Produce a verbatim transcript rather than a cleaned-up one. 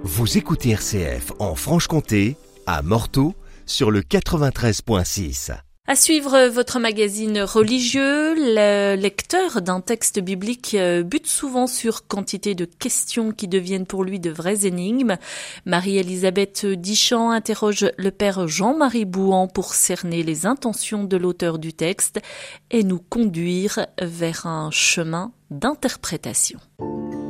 Vous écoutez R C F en Franche-Comté, à Morteau, sur le quatre-vingt-treize virgule six. À suivre votre magazine religieux, le lecteur d'un texte biblique bute souvent sur quantité de questions qui deviennent pour lui de vraies énigmes. Marie-Elisabeth Dichamp interroge le père Jean-Marie Bouhan pour cerner les intentions de l'auteur du texte et nous conduire vers un chemin d'interprétation.